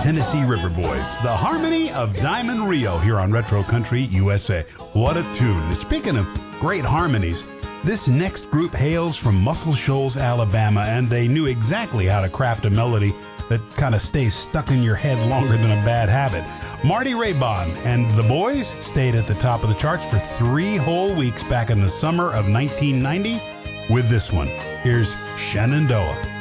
Tennessee River Boys, the harmony of Diamond Rio here on Retro Country USA. What a tune. Speaking of great harmonies, this next group hails from Muscle Shoals, Alabama, and they knew exactly how to craft a melody that kind of stays stuck in your head longer than a bad habit. Marty Raybon and the Boys stayed at the top of the charts for 3 whole weeks back in the summer of 1990 with this one. Here's Shenandoah.